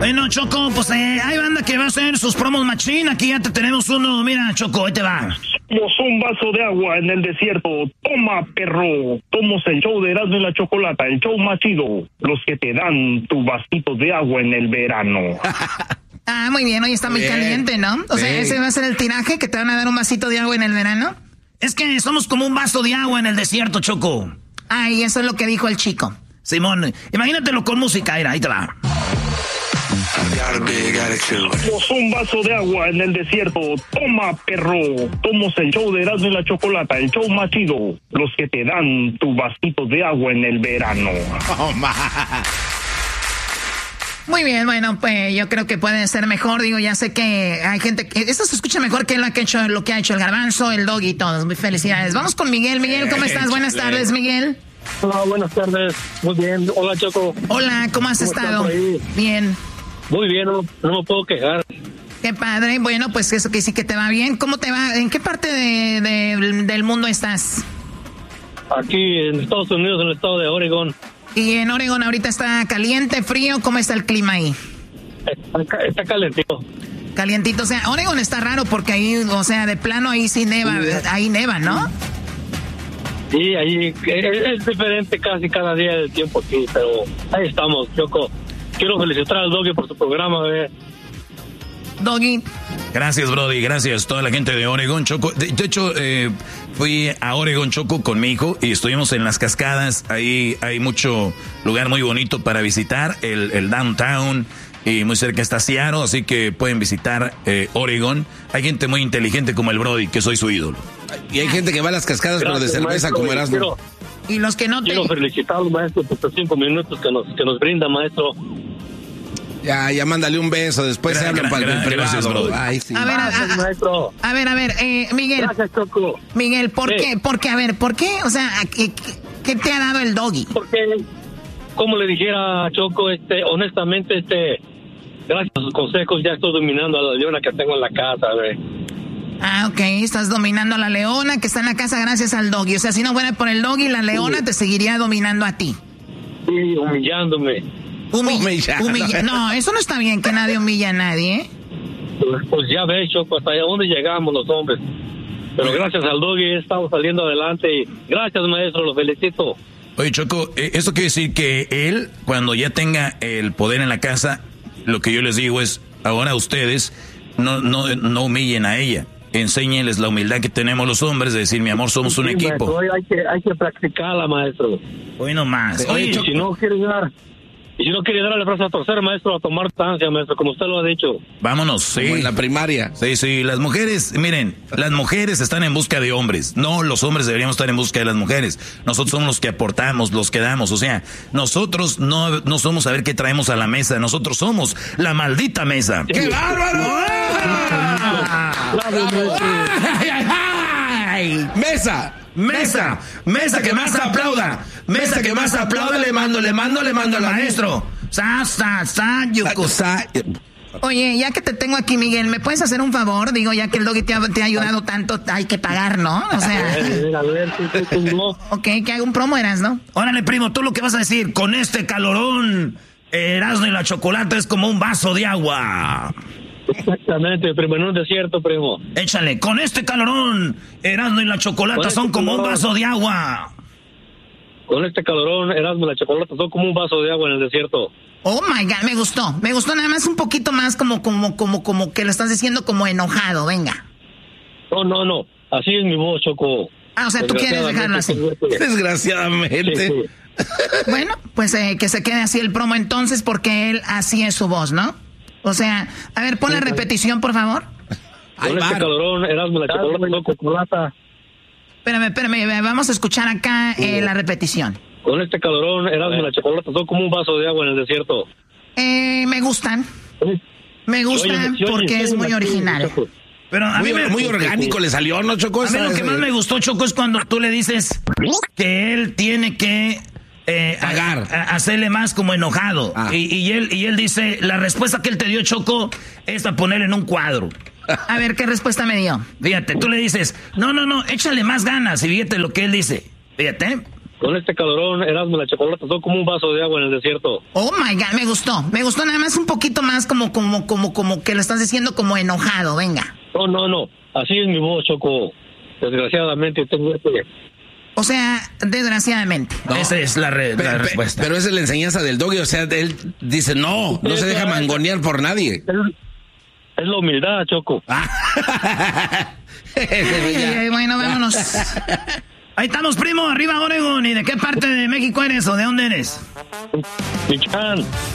Bueno, Choco, pues hay banda que va a hacer sus promos machín. Aquí ya te tenemos uno. Mira, Choco, ahí te va. Somos un vaso de agua en el desierto. Toma, perro. Somos el show de Erasmo y la Chocolata, el show más chido. Los que te dan tu vasito de agua en el verano. Ah, muy bien. Hoy está muy caliente, ¿no? O sea, ese va a ser el tiraje, que te van a dar un vasito de agua en el verano. Es que somos como un vaso de agua en el desierto, Choco. Ah, y eso es lo que dijo el chico. Simón, imagínatelo con música. Mira, ahí te va. Somos un vaso de agua en el desierto. Toma, perro. Somos el show de Erasmo y la Chocolata, el show más chido. Los que te dan tu vasito de agua en el verano. Muy bien, bueno, pues yo creo que puede ser mejor. Digo, ya sé que hay gente que... Esto se escucha mejor que lo que ha hecho el Garbanzo, el Doggy y todos. Muy felicidades. Vamos con Miguel. Miguel, ¿cómo estás? Buenas tardes, Miguel. Hola, buenas tardes. Muy bien. Hola, Choco. Hola, ¿cómo has estado? Bien. Muy bien, no me puedo quejar. Qué padre. Bueno, pues eso que sí que te va bien. ¿Cómo te va? ¿En qué parte del mundo estás? Aquí en Estados Unidos, en el estado de Oregon. ¿Y en Oregon ahorita está caliente, frío? ¿Cómo está el clima ahí? Está calentito. Calientito. O sea, Oregon está raro porque ahí, o sea, de plano ahí sí neva. Ahí neva, ¿no? Sí, ahí es diferente casi cada día del tiempo aquí, pero ahí estamos, Choco. Quiero felicitar al Doggy por su programa, Doggy. Gracias, Brody, gracias. Toda la gente de Oregon, Choco. De hecho, fui a Oregon, Choco, con mi hijo y estuvimos en las cascadas. Ahí hay mucho lugar muy bonito para visitar, el downtown, y muy cerca está Seattle, así que pueden visitar Oregon. Hay gente muy inteligente como el Brody, que soy su ídolo. Y hay gente que va a las cascadas, pero de cerveza, maestro, como Erasmo. Y los que no te... Quiero felicitarlo, maestro, por estos 5 minutos que nos brinda, maestro. Ya mándale un beso, después se hablan para el privado. Ay, sí. A ver, maestro. A ver, Miguel. Gracias, Choco. Miguel, ¿por qué? Porque, a ver, ¿por qué? O sea, ¿qué te ha dado el Doggy? Porque, como le dijera a Choco, honestamente, gracias a sus consejos ya estoy dominando a la leona que tengo en la casa, Ah, ok, estás dominando a la leona que está en la casa gracias al Doggy. O sea, si no fuera por el Doggy, la leona te seguiría dominando a ti. Sí, humillándome. No, eso no está bien, que nadie humilla a nadie, ¿eh? Pues ya ves, Choco, hasta dónde llegamos los hombres. Pero gracias al Doggy estamos saliendo adelante y gracias, maestro, lo felicito. Oye, Choco, esto quiere decir que él, cuando ya tenga el poder en la casa, lo que yo les digo es, ahora ustedes no humillen a ella. Enséñenles la humildad que tenemos los hombres de decir, mi amor, somos un equipo. Maestro, hay que practicarla, maestro. Hoy no más. Oye, si no quiere dar... Y yo no quería darle brazo a torcer, maestro, a tomar distancia, maestro, como usted lo ha dicho. Vámonos, sí. Como en la primaria. Sí, las mujeres, miren, las mujeres están en busca de hombres. No, los hombres deberíamos estar en busca de las mujeres. Nosotros somos los que aportamos, los que damos. O sea, nosotros no somos a ver qué traemos a la mesa. Nosotros somos la maldita mesa. ¡Qué bárbaro! Mesa que más aplauda. Mesa que más aplauda, le mando al maestro. Oye, ya que te tengo aquí, Miguel, ¿me puedes hacer un favor? Digo, ya que el Doggy te ha ayudado tanto, hay que pagar, ¿no? O sea... A ver, Ok, que haga un promo, Erasmo. Órale, primo, tú lo que vas a decir, con este calorón, Erasmo y la Chocolata es como un vaso de agua. Exactamente, primo, en un desierto, primo. Échale, con este calorón, Erasmo y la Chocolata son como un vaso de agua. Con este calorón, Erasmo y la Chocolata son como un vaso de agua en el desierto. Oh my God, me gustó nada más un poquito más como que lo estás diciendo como enojado, venga. No, así es mi voz, Choco. Ah, o sea, tú quieres dejarlo así. Desgraciadamente. Sí. Bueno, pues que se quede así el promo entonces porque él así es su voz, ¿no? O sea, a ver, pon la repetición, por favor. Con este calorón, Erasmo y la Chocolata. Espérame, vamos a escuchar acá la repetición. Con este calorón, Erasmo y la Chocolata son como un vaso de agua en el desierto. Me gustan. Me gustan porque es muy original. Pero a mí muy orgánico le salió, ¿no, Choco? A mí lo que más me gustó, Choco, es cuando tú le dices que él tiene que pagar, hacerle más como enojado. Y él dice, la respuesta que él te dio, Choco, es a poner en un cuadro. A ver, ¿qué respuesta me dio? Fíjate, tú le dices, no, échale más ganas. Y fíjate lo que él dice. Fíjate. con este calorón, Erasmo y la Chocolata son como un vaso de agua en el desierto. Oh my God, me gustó nada más un poquito más como que lo estás diciendo como enojado, venga. No, así es mi voz, Choco. Desgraciadamente tengo O sea, desgraciadamente. No, esa es la respuesta. Pero esa es la enseñanza del Doggy, o sea, él dice no se deja mangonear por nadie. Es la humildad, Choco. Bueno, vámonos. Ahí estamos, primo, arriba Oregon. ¿Y de qué parte de México eres o de dónde eres? Michoacán.